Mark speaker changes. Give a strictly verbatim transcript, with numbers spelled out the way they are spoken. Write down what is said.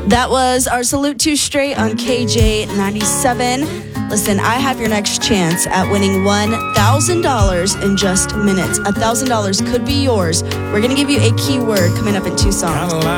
Speaker 1: That was our Salute to Straight on K J ninety-seven. Listen, I have your next chance at winning one thousand dollars in just minutes. one thousand dollars could be yours. We're going to give you a keyword coming up in two songs.